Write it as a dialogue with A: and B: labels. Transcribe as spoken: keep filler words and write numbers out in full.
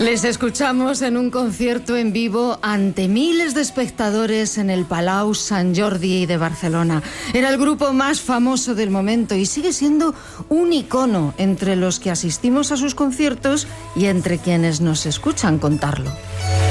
A: Les escuchamos en un concierto en vivo ante miles de espectadores en el Palau Sant Jordi de Barcelona. Era el grupo más famoso del momento y sigue siendo un icono entre los que asistimos a sus conciertos y entre quienes nos escuchan contarlo.